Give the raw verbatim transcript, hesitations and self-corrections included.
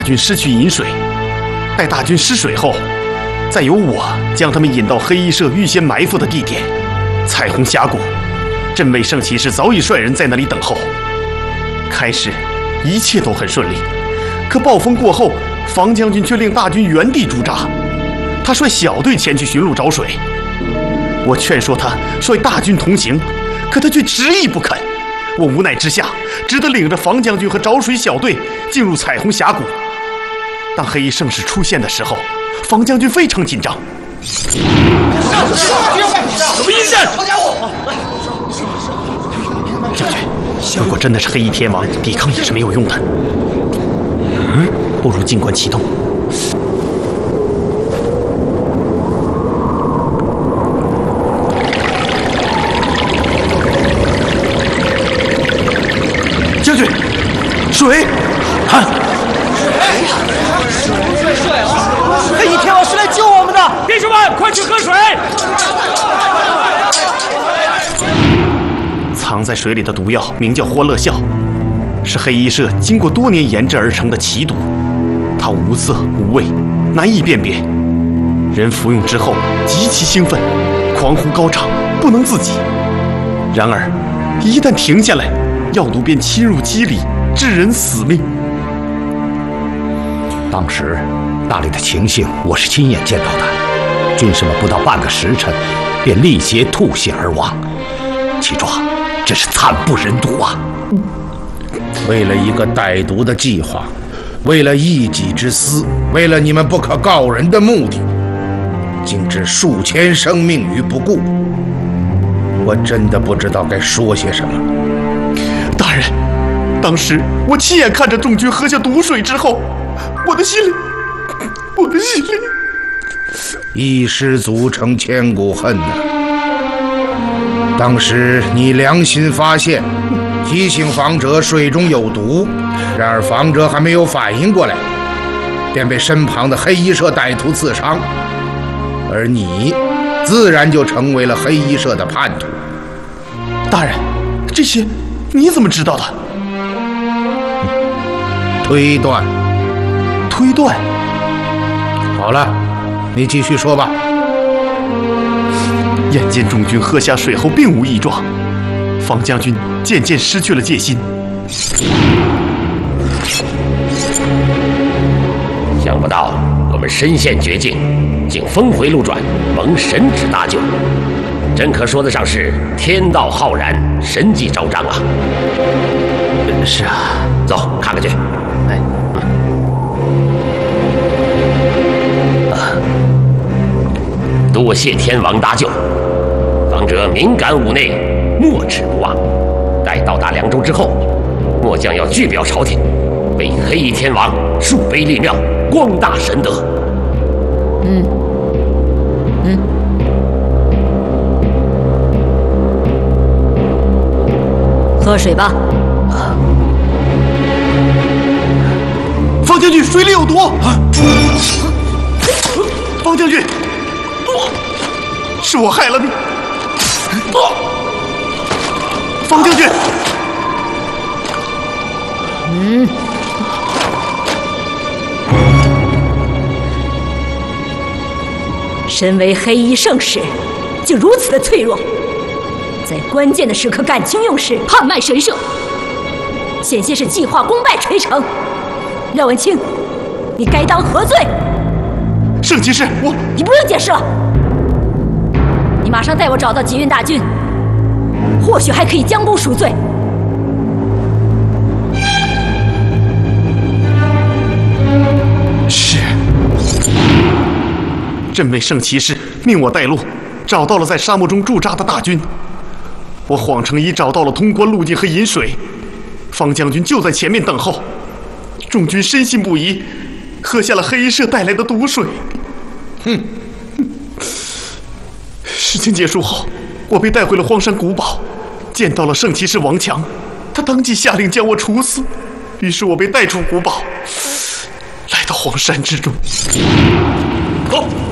军失去饮水，待大军失水后，再由我将他们引到黑衣社预先埋伏的地点彩虹峡谷。镇卫圣骑士早已率人在那里等候。开始一切都很顺利，可暴风过后，房将军却令大军原地驻扎。他率小队前去寻路找水，我劝说他率大军同行，可他却执意不肯。我无奈之下，只得领着房将军和找水小队进入彩虹峡谷。当黑衣圣使出现的时候，房将军非常紧张。什么阴阵？好家伙！将军，如果真的是黑衣天王，抵抗也是没有用的。嗯，不如尽管启动。将军，水！啊！ 黑衣天王是来救我们的， 弟兄们，快去喝水！ 藏在水里的毒药名叫欢乐笑，是黑衣社经过多年研制而成的奇毒，它无色无味，难以辨别。人服用之后极其兴奋，狂呼高涨，不能自己。然而，一旦停下来，药毒便侵入肌理，致人死命。 当时那里的情形我是亲眼见到的，军士们不到半个时辰便力竭吐血而亡，其状真是惨不忍睹啊！ 为了一个歹毒的计划，为了一己之私，为了你们不可告人的目的，竟置数千生命于不顾，我真的不知道该说些什么。 大人，当时我亲眼看着众军喝下毒水之后，我的心里，我的心里， 一失足成千古恨呐、啊！当时你良心发现，提醒房者水中有毒，然而房者还没有反应过来，便被身旁的黑衣社歹徒刺伤，而你自然就成为了黑衣社的叛徒。 大人，这些你怎么知道的？ 推断。 推断。 好了，你继续说吧。 眼见众军喝下水后并无异状，方将军渐渐失去了戒心。 想不到我们身陷绝境，竟峰回路转，蒙神旨搭救，真可说得上是天道浩然，神迹昭彰啊！ 是啊， 走，看看去。 哎， 嗯，啊，多谢天王搭救，房者敏感五内，莫齿不忘。待到达凉州之后，末将要拒表朝廷，为黑衣天王树碑立庙，光大神德。 嗯嗯，喝水吧。 啊，方将军，水里有毒！啊，方将军，是我害了你。方将军， 嗯。身为黑衣圣使，就如此的脆弱，在关键的时刻感情用事，叛卖神社，险些是计划功败垂成。廖文清，你该当何罪？ 圣骑士，我…… 你不用解释了，你马上带我找到集运大军，或许还可以将功赎罪。 是。镇卫圣骑士命我带路，找到了在沙漠中驻扎的大军。我谎称已找到了通关路径和饮水，方将军就在前面等候。众军深信不疑，喝下了黑衣社带来的毒水。 哼！ 事情结束后，我被带回了荒山古堡，见到了圣骑士王强，他当即下令将我处死。于是我被带出古堡，来到荒山之中。 走。